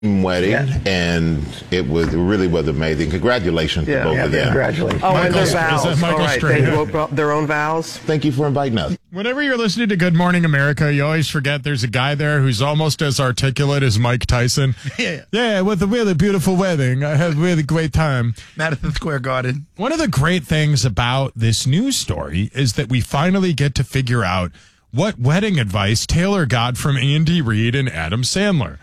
wedding, and it really was amazing. Congratulations to both of them. Congratulations. Oh, and their vows. Is that Michael All right, Strahan? they wrote their own vows. Thank you for inviting us. Whenever you're listening to Good Morning America, you always forget there's a guy there who's almost as articulate as Mike Tyson. Yeah, it was a really beautiful wedding. I had a really great time. Madison Square Garden. One of the great things about this news story is that we finally get to figure out what wedding advice Taylor got from Andy Reid and Adam Sandler.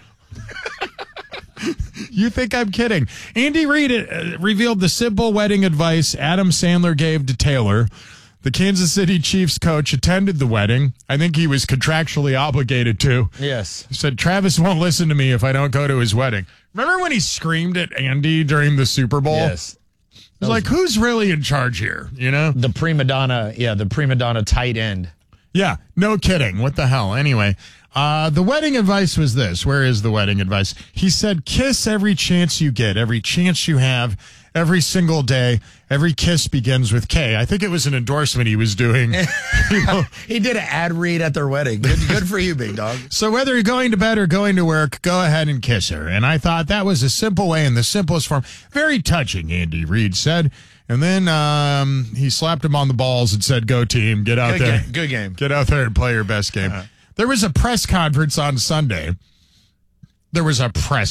You think I'm kidding? Andy Reid revealed the simple wedding advice Adam Sandler gave to Taylor. The Kansas City Chiefs coach attended the wedding. I think he was contractually obligated to. Yes. He said, Travis won't listen to me if I don't go to his wedding. Remember when he screamed at Andy during the Super Bowl? Yes. It was like, who's really in charge here, you know? The prima donna tight end. Yeah, no kidding. What the hell? Anyway, the wedding advice was this. Where is the wedding advice? He said, kiss every chance you get, every chance you have, every single day. Every kiss begins with K. I think it was an endorsement he was doing. He did an ad read at their wedding. Good for you, big dog. So whether you're going to bed or going to work, go ahead and kiss her. And I thought that was a simple way in the simplest form. Very touching, Andy Reid said. And then he slapped him on the balls and said, go team, get out there. Good game. Get out there and play your best game. There was a press conference on Sunday. And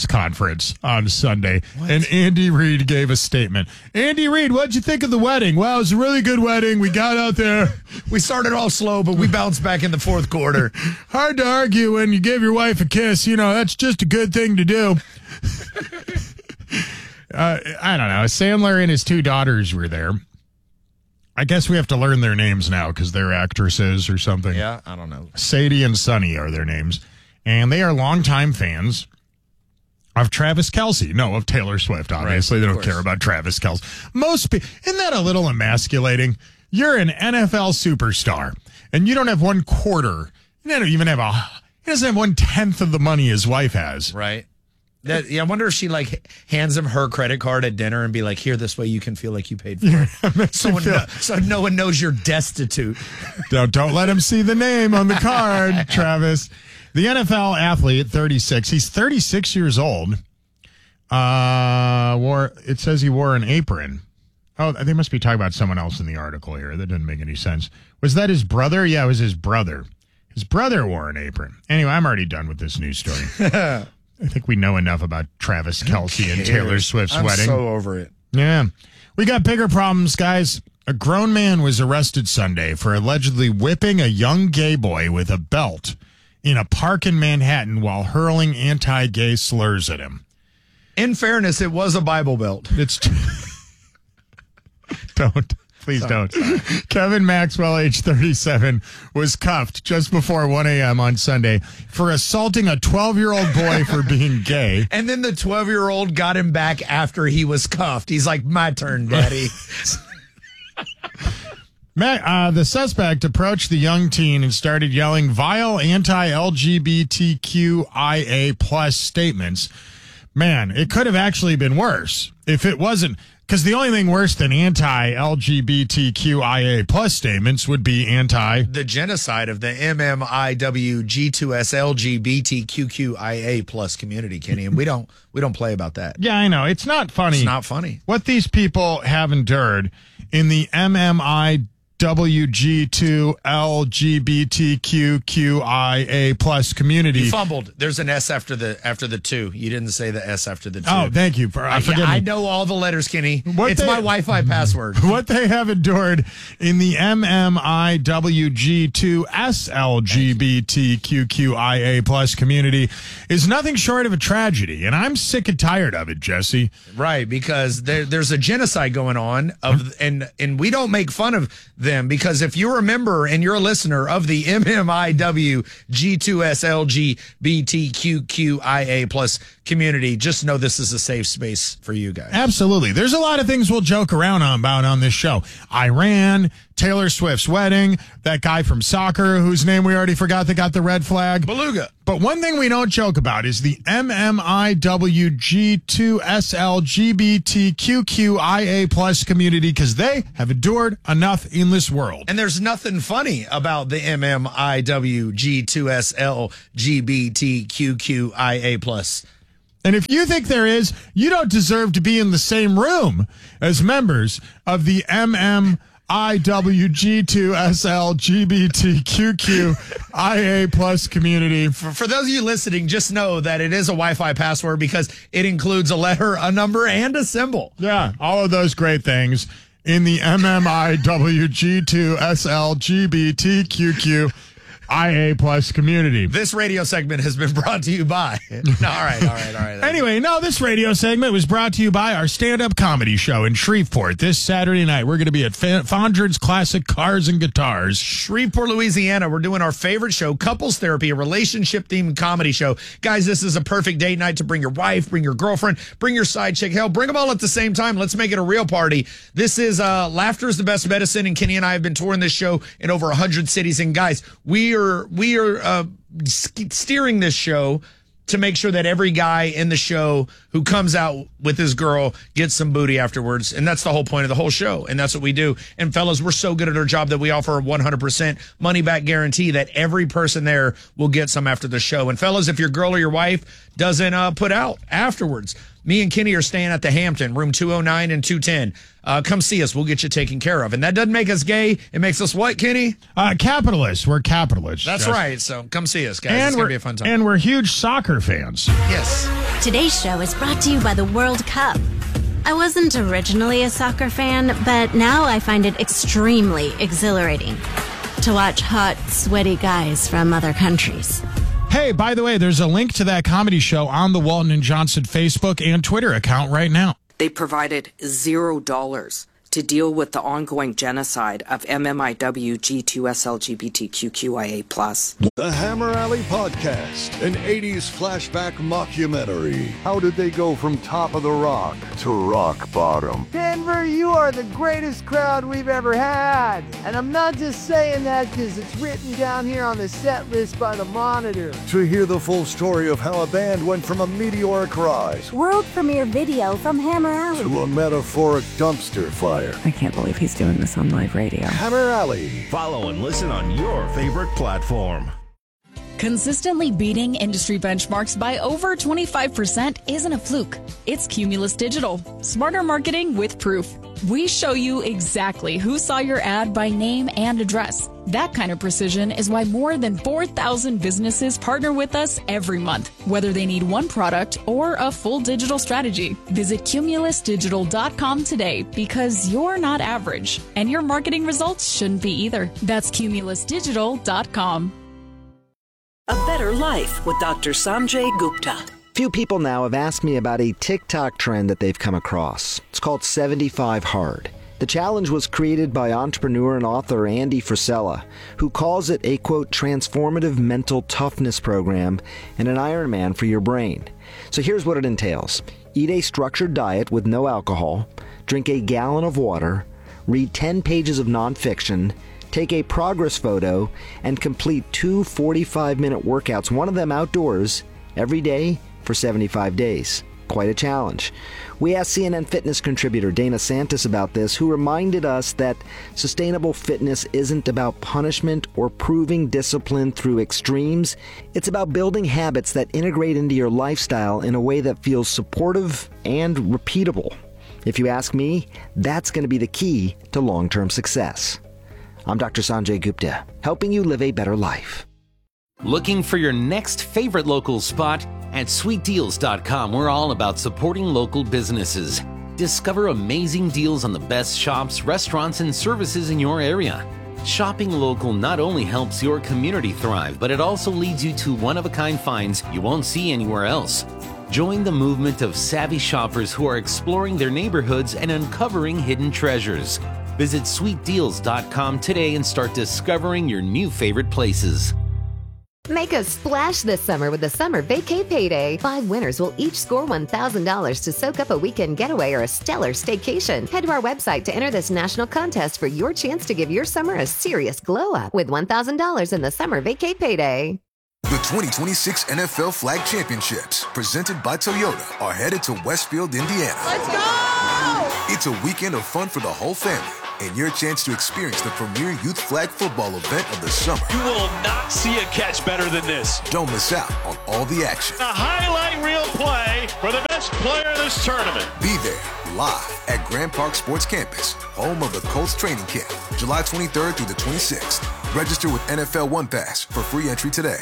Andy Reid gave a statement. Andy Reid, what'd you think of the wedding? Well, it was a really good wedding. We got out there. We started off slow, but we bounced back in the fourth quarter. Hard to argue when you give your wife a kiss. You know, that's just a good thing to do. I don't know. Sandler and his two daughters were there. I guess we have to learn their names now because they're actresses or something. Yeah, I don't know. Sadie and Sunny are their names. And they are longtime fans of Travis Kelce. No, of Taylor Swift, obviously. Right, they don't care about Travis Kelce. Most people, isn't that a little emasculating? You're an NFL superstar, and you don't have 1/4. You don't even have he doesn't have 1/10 of the money his wife has. Right. I wonder if she hands him her credit card at dinner and be like, here, this way you can feel like you paid for it. So no one knows you're destitute. Don't let him see the name on the card, Travis. The NFL athlete, 36. He's 36 years old. It says he wore an apron. Oh, they must be talking about someone else in the article here. That didn't make any sense. Was that his brother? Yeah, it was his brother. His brother wore an apron. Anyway, I'm already done with this news story. I think we know enough about Travis Kelce and Taylor Swift's wedding. I'm so over it. Yeah. We got bigger problems, guys. A grown man was arrested Sunday for allegedly whipping a young gay boy with a belt in a park in Manhattan while hurling anti-gay slurs at him. In fairness, it was a Bible Belt. Please don't. Kevin Maxwell, age 37, was cuffed just before 1 a.m. on Sunday for assaulting a 12-year-old boy for being gay. And then the 12-year-old got him back after he was cuffed. He's like, my turn, daddy. The suspect approached the young teen and started yelling vile anti-LGBTQIA plus statements. Man, it could have actually been worse if it wasn't. Because the only thing worse than anti-LGBTQIA plus statements would be the genocide of the MMIWG2SLGBTQIA plus community, Kenny, and we don't play about that. Yeah, I know. It's not funny. It's not funny. What these people have endured in the MMIWG2LGBTQIA plus community. You fumbled. There's an S after the two. You didn't say the S after the two. Oh, thank you. I know all the letters, Kenny. It's my Wi-Fi password. What they have endured in the MMIWG2SLGBTQIA plus community is nothing short of a tragedy, and I'm sick and tired of it, Jesse. Right, because there's a genocide going on, and we don't make fun of them, because if you're a member and you're a listener of the MMIWG2SLGBTQIA plus community, just know this is a safe space for you guys. Absolutely. There's a lot of things we'll joke around about on this show. Iran, Taylor Swift's wedding, that guy from soccer whose name we already forgot that got the red flag. Beluga. But one thing we don't joke about is the MMIWG2SLGBTQIA plus community, because they have endured enough in this world. And there's nothing funny about the MMIWG2SLGBTQIA plus. And if you think there is, you don't deserve to be in the same room as members of the MMIWG2SLGBTQQIA plus community. For those of you listening, just know that it is a Wi-Fi password because it includes a letter, a number, and a symbol. Yeah, all of those great things in the MMIWG2SLGBTQQIA plus community. This radio segment has been brought to you by. No, all right. Anyway, this radio segment was brought to you by our stand-up comedy show in Shreveport this Saturday night. We're going to be at Fondren's Classic Cars and Guitars. Shreveport, Louisiana. We're doing our favorite show, Couples Therapy, a relationship-themed comedy show. Guys, this is a perfect date night to bring your wife, bring your girlfriend, bring your side chick. Hell, bring them all at the same time. Let's make it a real party. This is Laughter is the Best Medicine, and Kenny and I have been touring this show in over 100 cities. And guys, we are steering this show to make sure that every guy in the show who comes out with his girl gets some booty afterwards. And that's the whole point of the whole show. And that's what we do. And fellas, we're so good at our job that we offer a 100% money back guarantee that every person there will get some after the show. And fellas, if your girl or your wife doesn't put out afterwards, me and Kenny are staying at the Hampton, room 209 and 210. Come see us. We'll get you taken care of. And that doesn't make us gay. It makes us what, Kenny? Capitalists. We're capitalists. That's right. So come see us, guys. And it's going to be a fun time. And we're huge soccer fans. Yes. Today's show is brought to you by the World Cup. I wasn't originally a soccer fan, but now I find it extremely exhilarating to watch hot, sweaty guys from other countries. Hey, by the way, there's a link to that comedy show on the Walton and Johnson Facebook and Twitter account right now. They provided $0 to deal with the ongoing genocide of MMIWG2SLGBTQQIA+. The Hammer Alley Podcast, an 80s flashback mockumentary. How did they go from top of the rock to rock bottom? Denver, you are the greatest crowd we've ever had. And I'm not just saying that because it's written down here on the set list by the Monitor. To hear the full story of how a band went from a meteoric rise world premiere video from Hammer Alley to a metaphoric dumpster fire. I can't believe he's doing this on live radio. Hammer Alley. Follow and listen on your favorite platform. Consistently beating industry benchmarks by over 25% isn't a fluke. It's Cumulus Digital. Smarter marketing with proof. We show you exactly who saw your ad by name and address. That kind of precision is why more than 4,000 businesses partner with us every month, whether they need one product or a full digital strategy. Visit cumulusdigital.com today because you're not average, and your marketing results shouldn't be either. That's cumulusdigital.com. A Better Life with Dr. Sanjay Gupta. Few people now have asked me about a TikTok trend that they've come across. It's called 75 Hard. The challenge was created by entrepreneur and author Andy Frisella, who calls it a, quote, transformative mental toughness program and an Ironman for your brain. So here's what it entails. Eat a structured diet with no alcohol, drink a gallon of water, read 10 pages of nonfiction, take a progress photo, and complete 2 45-minute workouts, one of them outdoors, every day for 75 days. Quite a challenge. We asked CNN Fitness contributor Dana Santis about this, who reminded us that sustainable fitness isn't about punishment or proving discipline through extremes. It's about building habits that integrate into your lifestyle in a way that feels supportive and repeatable. If you ask me, that's going to be the key to long-term success. I'm Dr. Sanjay Gupta, helping you live a better life. Looking for your next favorite local spot? At sweetdeals.com, we're all about supporting local businesses. Discover amazing deals on the best shops, restaurants, and services in your area. Shopping local not only helps your community thrive, but it also leads you to one-of-a-kind finds you won't see anywhere else. Join the movement of savvy shoppers who are exploring their neighborhoods and uncovering hidden treasures. Visit sweetdeals.com today and start discovering your new favorite places. Make a splash this summer with the Summer Vacay Payday. 5 winners will each score $1,000 to soak up a weekend getaway or a stellar staycation. Head to our website to enter this national contest for your chance to give your summer a serious glow-up with $1,000 in the Summer Vacay Payday. The 2026 NFL Flag Championships, presented by Toyota, are headed to Westfield, Indiana. Let's go! It's a weekend of fun for the whole family. and your chance to experience the premier youth flag football event of the summer. You will not see a catch better than this. Don't miss out on all the action. A highlight reel play for the best player in this tournament. Be there live at Grand Park Sports Campus, home of the Colts training camp, July 23rd through the 26th. Register with NFL One Pass for free entry today.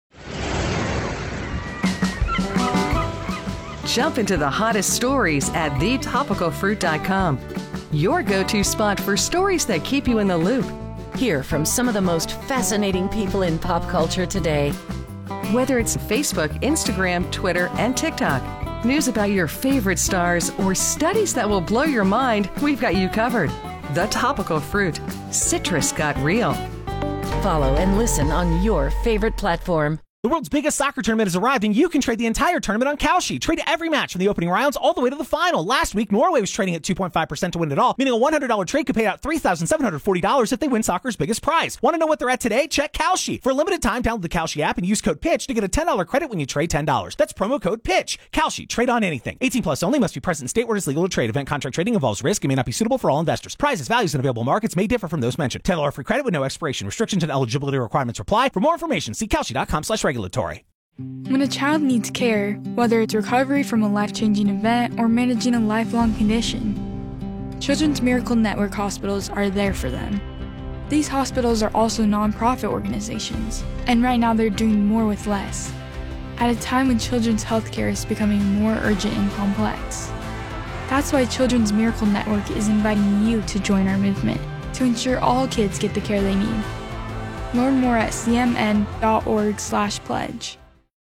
Jump into the hottest stories at thetopicalfruit.com. Your go-to spot for stories that keep you in the loop. Hear from some of the most fascinating people in pop culture today. Whether it's Facebook, Instagram, Twitter, and TikTok, news about your favorite stars, or studies that will blow your mind, we've got you covered. The Topical Fruit. Citrus got real. Follow and listen on your favorite platform. The world's biggest soccer tournament has arrived, and you can trade the entire tournament on Kalshi. Trade every match from the opening rounds all the way to the final. Last week, Norway was trading at 2.5% to win it all, meaning a $100 trade could pay out $3,740 if they win soccer's biggest prize. Want to know what they're at today? Check Kalshi. For a limited time, download the Kalshi app and use code PITCH to get a $10 credit when you trade $10. That's promo code PITCH. Kalshi. Trade on anything. 18 plus only. Must be present in state where it is legal to trade. Event contract trading involves risk and may not be suitable for all investors. Prizes, values, and available markets may differ from those mentioned. $10 free credit with no expiration. Restrictions and eligibility requirements apply. For more information, see Kalshi.com/regulatory. When a child needs care, whether it's recovery from a life-changing event or managing a lifelong condition, Children's Miracle Network hospitals are there for them. These hospitals are also nonprofit organizations, and right now they're doing more with less, at a time when children's healthcare is becoming more urgent and complex. That's why Children's Miracle Network is inviting you to join our movement to ensure all kids get the care they need. Learn more at cmn.org/pledge.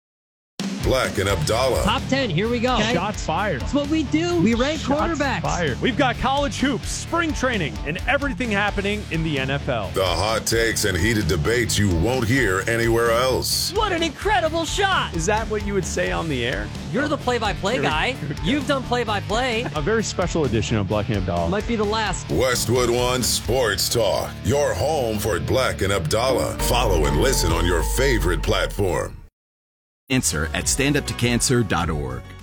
Black and Abdallah. Top 10, here we go. Okay. Shots fired. That's what we do. We rank quarterbacks. Fired. We've got college hoops, spring training, and everything happening in the NFL. The hot takes and heated debates you won't hear anywhere else. What an incredible shot. Is that what you would say on the air? You're the play-by-play guy. You've done play-by-play. A very special edition of Black and Abdallah. Might be the last. Westwood One Sports Talk. Your home for Black and Abdallah. Follow and listen on your favorite platform. Answer at standuptocancer.org.